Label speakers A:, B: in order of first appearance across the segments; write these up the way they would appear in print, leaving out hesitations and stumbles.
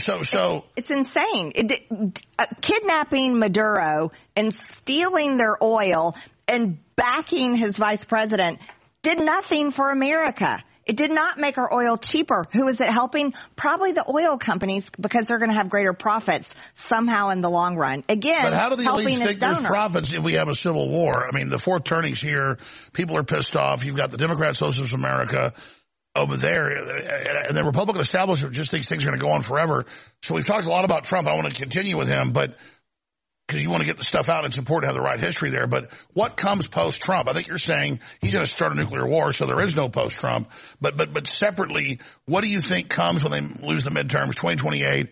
A: It's insane. Kidnapping Maduro and stealing their oil and backing his vice president did nothing for America. It did not make our oil cheaper. Who is it helping? Probably the oil companies, because they're going to have greater profits somehow in the long run. Again,
B: but how do the
A: helping
B: elites think
A: donors.
B: there's profits if we have a civil war? I mean, the fourth turning's here. People are pissed off. You've got the Democrat Socialist America over there, and the Republican establishment just thinks things are going to go on forever. So we've talked a lot about Trump. I want to continue with him, but because you want to get the stuff out, it's important to have the right history there. But what comes post-Trump? I think you're saying he's going to start a nuclear war, so there is no post-Trump. But separately, what do you think comes when they lose the midterms, 2028?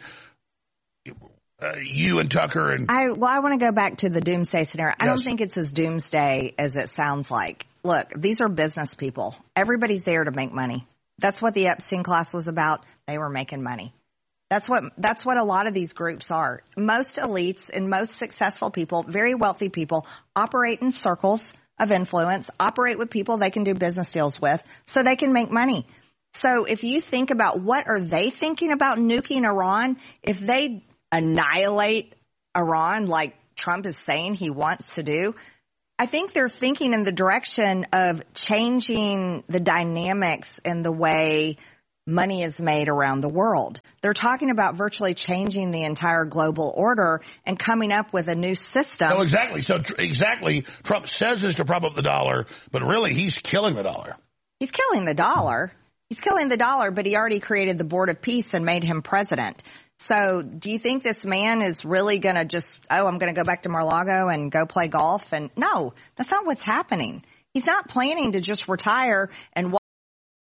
B: You and Tucker and
A: I want to go back to the doomsday scenario. I don't think it's as doomsday as it sounds like. Look, these are business people. Everybody's there to make money. That's what the Epstein class was about. They were making money. That's what a lot of these groups are. Most elites and most successful people, very wealthy people, operate in circles of influence, operate with people they can do business deals with so they can make money. So if you think about what are they thinking about nuking Iran, if they annihilate Iran like Trump is saying he wants to do, I think they're thinking in the direction of changing the dynamics in the way money is made around the world. They're talking about virtually changing the entire global order and coming up with a new system.
B: No, exactly. So exactly, Trump says this to prop up the dollar, but really he's killing the dollar.
A: He's killing the dollar. He's killing the dollar, but he already created the Board of Peace and made him president. So do you think this man is really going to just, I'm going to go back to Mar-a-Lago and go play golf? And no, that's not what's happening. He's not planning to just retire and